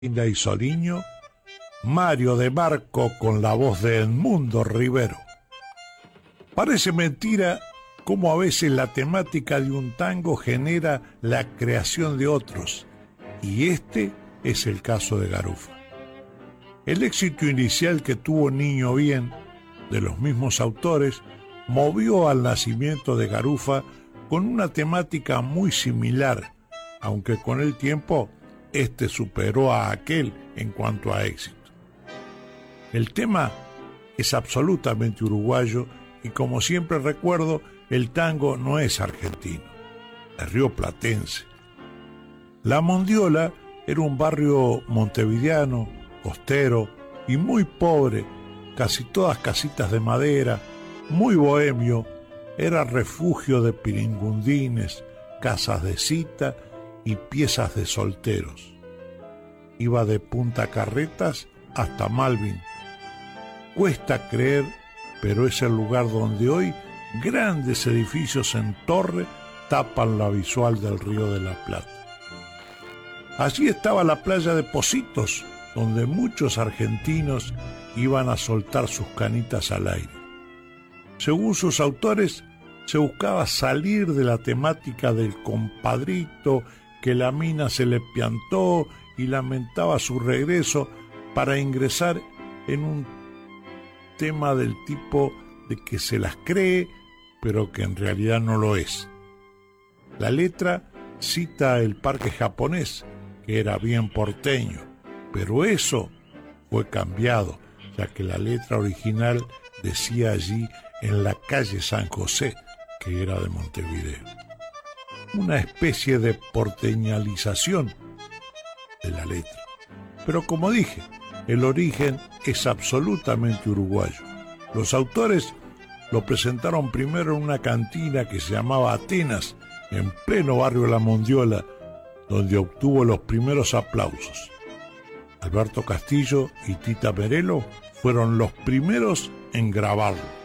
y Soliño, Mario de Marco con la voz de Edmundo Rivero. Parece mentira cómo a veces la temática de un tango genera la creación de otros, y este es el caso de Garufa. El éxito inicial que tuvo Niño Bien, de los mismos autores, movió al nacimiento de Garufa con una temática muy similar, aunque con el tiempo este superó a aquel en cuanto a éxito. El tema es absolutamente uruguayo y, como siempre recuerdo, el tango no es argentino, es rioplatense. La Mondiola era un barrio montevideano, costero y muy pobre, casi todas casitas de madera, muy bohemio, era refugio de piringundines, casas de cita y piezas de solteros. Iba de Punta Carretas hasta Malvin. Cuesta creer, pero es el lugar donde hoy grandes edificios en torre tapan la visual del Río de la Plata. Allí estaba la playa de Pocitos, donde muchos argentinos iban a soltar sus canitas al aire. Según sus autores, se buscaba salir de la temática del compadrito que la mina se le piantó y lamentaba su regreso para ingresar en un tema del tipo de que se las cree, pero que en realidad no lo es. La letra cita el parque japonés, que era bien porteño, pero eso fue cambiado, ya que la letra original decía allí en la calle San José, que era de Montevideo. Una especie de porteñalización de la letra. Pero como dije, el origen es absolutamente uruguayo. Los autores lo presentaron primero en una cantina que se llamaba Atenas, en pleno barrio La Mondiola, donde obtuvo los primeros aplausos. Alberto Castillo y Tita Merelo fueron los primeros en grabarlo.